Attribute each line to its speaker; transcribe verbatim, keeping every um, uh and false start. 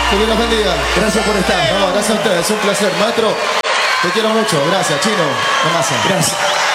Speaker 1: Que Dios los bendiga. Gracias por estar. No, gracias a ustedes. Es un placer. Maestro, te quiero mucho. Gracias, Chino. Tomasa.
Speaker 2: Gracias.